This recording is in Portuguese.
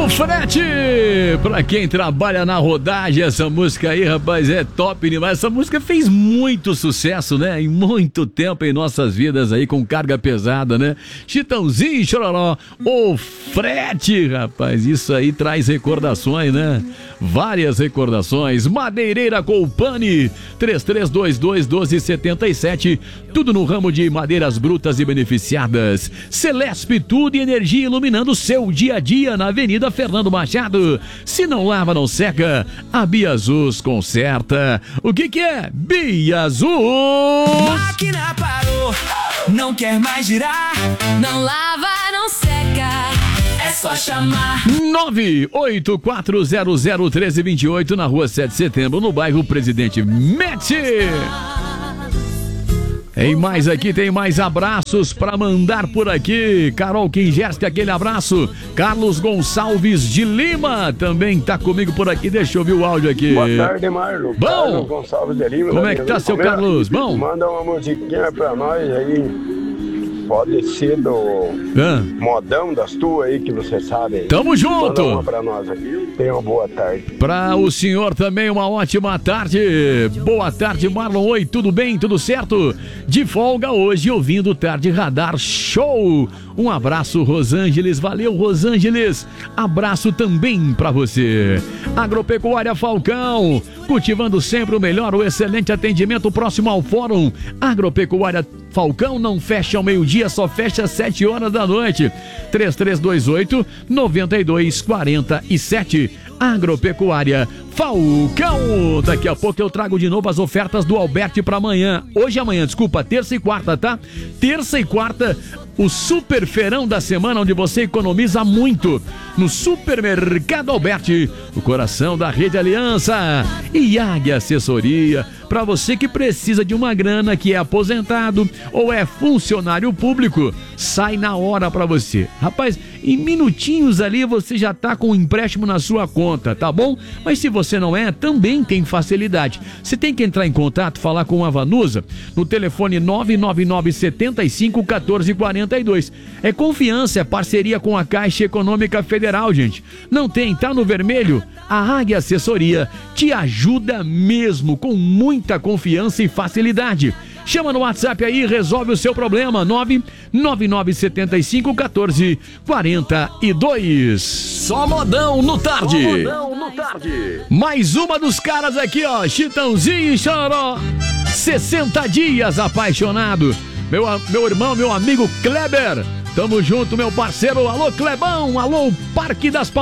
O frete! Pra quem trabalha na rodagem, essa música aí, rapaz, é top demais. Essa música fez muito sucesso, né? Em muito tempo em nossas vidas aí, com carga pesada, né? Chitãozinho, Chororó, o frete, rapaz, isso aí traz recordações, né? Várias recordações. Madeireira Colpani, 3322-1277, tudo no ramo de madeiras brutas e beneficiadas. Celesp, tudo e energia iluminando o seu dia a dia na Avenida Fernando Machado. Se não lava, não seca, a Biazus conserta. O que é? Biazus! Máquina parou, não quer mais girar, não lava, não seca, é só chamar 984001328 na rua 7 de setembro, no bairro Presidente Médici. Tem mais aqui, tem mais abraços pra mandar por aqui. Carol Kingerski, aquele abraço. Carlos Gonçalves de Lima também tá comigo por aqui. Deixa eu ouvir o áudio aqui. Boa tarde, Marlon. Bom. Carlos Gonçalves de Lima. Como é que tá, seu Carlos? Bom? Manda uma musiquinha pra nós aí. Pode ser do modão das tuas aí, que você sabe. Tamo junto. Manda uma pra nós aqui. Tenha uma boa tarde. Pra o senhor também, uma ótima tarde. Boa tarde, Marlon. Oi, tudo bem? Tudo certo? De folga hoje, ouvindo Tarde Radar Show. Um abraço, Rosângela. Valeu, Rosângela. Abraço também pra você. Agropecuária Falcão, cultivando sempre o melhor, o excelente atendimento próximo ao fórum. Agropecuária Falcão não fecha ao meio-dia, só fecha às 7 horas da noite. 3328-9247. Agropecuária Falcão. Daqui a pouco eu trago de novo as ofertas do Alberti para amanhã. Hoje e amanhã, desculpa, terça e quarta, tá? Terça e quarta, o super feirão da semana, onde você economiza muito. No Supermercado Alberti, o coração da Rede Aliança. E Águia Assessoria, para você que precisa de uma grana, que é aposentado ou é funcionário público, sai na hora para você. Rapaz, em minutinhos ali você já tá com um empréstimo na sua conta, tá bom? Mas se você não é, também tem facilidade. Você tem que entrar em contato, falar com a Vanusa no telefone 999-75-1442. É confiança, é parceria com a Caixa Econômica Federal, gente. Não tem, tá no vermelho? A Águia Assessoria te ajuda mesmo, com muita confiança e facilidade. Chama no WhatsApp aí e resolve o seu problema. 99975-1442. Só modão no tarde. Só modão no tarde. Mais uma dos caras aqui, ó. Chitãozinho e Chororó. 60 dias apaixonado. Meu irmão, meu amigo Kleber. Tamo junto, meu parceiro. Alô, Clebão. Alô, Parque das Palmeiras.